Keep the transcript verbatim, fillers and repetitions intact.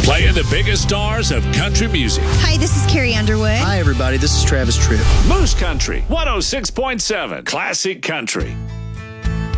Playing the biggest stars of country music. Hi, this is Carrie Underwood. Hi, everybody. This is Travis Tritt. Moose Country, one oh six point seven Classic Country.